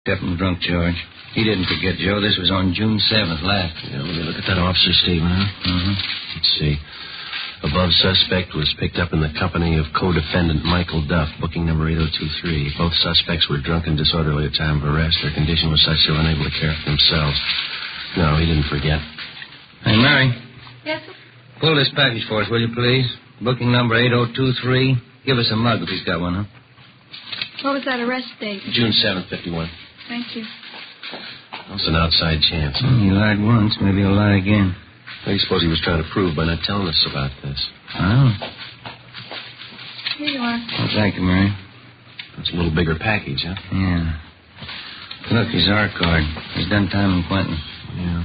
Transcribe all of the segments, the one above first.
Kept him drunk, George. He didn't forget, Joe. This was on June 7th last. Yeah, let me look at that officer statement, huh? Mm-hmm. Let's see. Above suspect was picked up in the company of co-defendant Michael Duff, booking number 8023. Both suspects were drunk and disorderly at time of arrest. Their condition was such they were unable to care for themselves. No, he didn't forget. Hey, Mary. Yes, sir? Pull this package for us, will you, please? Booking number 8023. Give us a mug if he's got one, huh? What was that arrest date? June 7th, 51. Thank you. That's an outside chance. He lied once. Maybe he'll lie again. What do you suppose he was trying to prove by not telling us about this? Oh. Here you are. Oh, thank you, Mary. That's a little bigger package, huh? Yeah. Look, his R card. He's done time in Quentin. Yeah.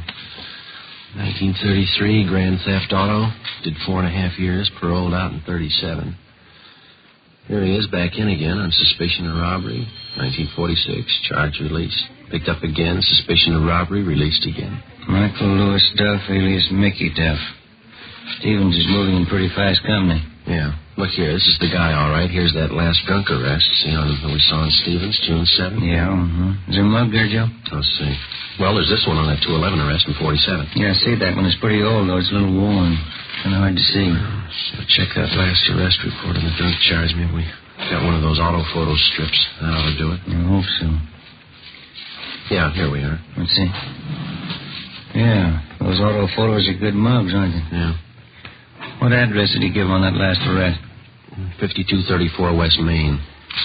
1933, Grand Theft Auto. Did 4.5 years, paroled out in 37. Here he is back in again on suspicion of robbery. 1946, charge released. Picked up again, suspicion of robbery, released again. Michael Lewis Duff, alias Mickey Duff. Stevens is moving in pretty fast company. Yeah. Look here, this is the guy, all right. Here's that last drunk arrest. See on we saw on Stevens, June 7th? Yeah, Is there a mug there, Joe? Let's see. Well, there's this one on that 211 arrest in 47. Yeah, I see that one. It's pretty old, though. It's a little worn. Kind of hard to see. So check that last arrest report on the drunk charge. Maybe we got one of those auto photo strips. That ought to do it. I hope so. Yeah, here we are. Let's see. Yeah, those auto photos are good mugs, aren't they? Yeah. What address did he give on that last arrest? 5234 West Main.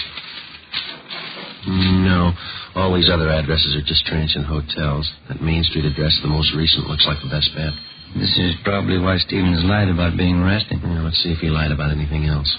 No, all these other addresses are just transient hotels. That Main Street address, the most recent, looks like the best bet. This is probably why Stevens lied about being arrested. Yeah, let's see if he lied about anything else.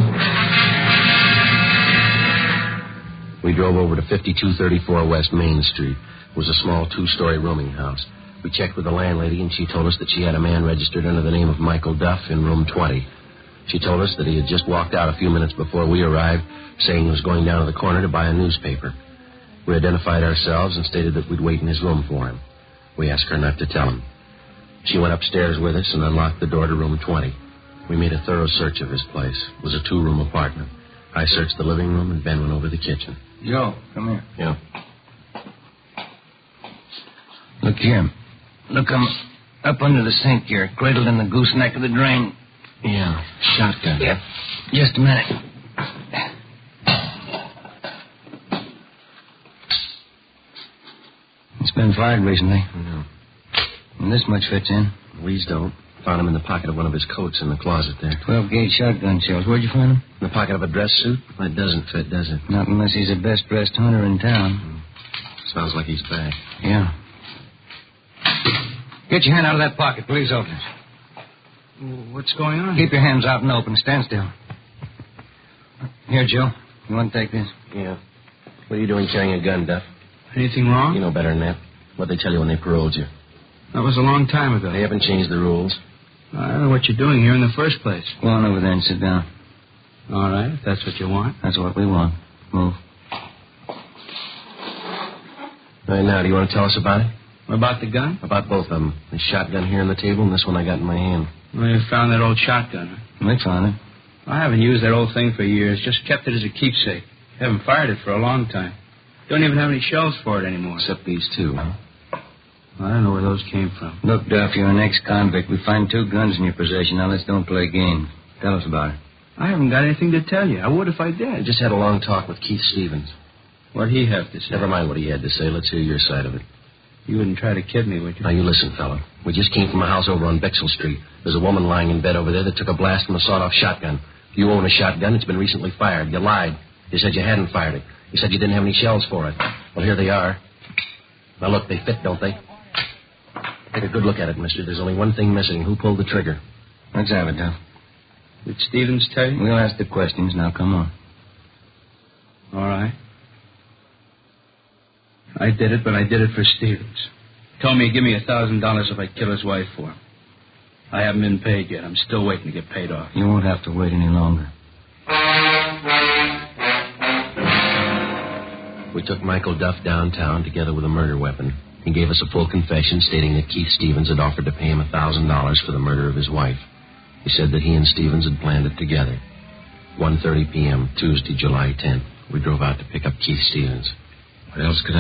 We drove over to 5234 West Main Street. It was a small 2-story rooming house. We checked with the landlady, and she told us that she had a man registered under the name of Michael Duff in room 20. She told us that he had just walked out a few minutes before we arrived, saying he was going down to the corner to buy a newspaper. We identified ourselves and stated that we'd wait in his room for him. We asked her not to tell him. She went upstairs with us and unlocked the door to room 20. We made a thorough search of his place. It was a 2-room apartment. I searched the living room, and Ben went over the kitchen. Joe, come here. Yeah. Look here. Look, I'm up under the sink here, cradled in the gooseneck of the drain. Yeah, shotgun. Yep. Just a minute. It's been fired recently. Yeah. And this much fits in. These don't. Found him in the pocket of one of his coats in the closet there. 12-gauge shotgun shells. Where'd you find them? In the pocket of a dress suit? That doesn't fit, does it? Not unless he's the best-dressed hunter in town. Sounds like he's back. Yeah. Get your hand out of that pocket, please, officers. What's going on? Keep your hands out and open. Stand still. Here, Joe. You want to take this? Yeah. What are you doing carrying a gun, Duff? Anything wrong? You know better than that. What'd they tell you when they paroled you? That was a long time ago. They haven't changed the rules. I don't know what you're doing here in the first place. Go on over there and sit down. All right, if that's what you want. That's what we want. Move. Right now, do you want to tell us about it? About the gun? About both of them. The shotgun here on the table and this one I got in my hand. Well, you found that old shotgun. We found it. I haven't used that old thing for years. Just kept it as a keepsake. Haven't fired it for a long time. Don't even have any shells for it anymore. Except these two. I don't know where those came from. Look, Duff, you're an ex-convict. We find 2 guns in your possession. Now let's don't play games. Tell us about it. I haven't got anything to tell you. I would if I did. I just had a long talk with Keith Stevens. What'd he have to say? Never mind what he had to say. Let's hear your side of it. You wouldn't try to kid me, would you? Now, you listen, fella. We just came from a house over on Bexell Street. There's a woman lying in bed over there that took a blast from a sawed-off shotgun. You own a shotgun. It's been recently fired. You lied. You said you hadn't fired it. You said you didn't have any shells for it. Well, here they are. Now, look, they fit, don't they? Take a good look at it, mister. There's only one thing missing. Who pulled the trigger? Let's have it, Duff. Did Stevens tell you? We'll ask the questions. Now, come on. All right. I did it, but I did it for Stevens. Told me he'd give me $1,000 if I kill his wife for him. I haven't been paid yet. I'm still waiting to get paid off. You won't have to wait any longer. We took Michael Duff downtown together with a murder weapon. He gave us a full confession stating that Keith Stevens had offered to pay him $1,000 for the murder of his wife. He said that he and Stevens had planned it together. 1:30 p.m., Tuesday, July 10th. We drove out to pick up Keith Stevens. What else could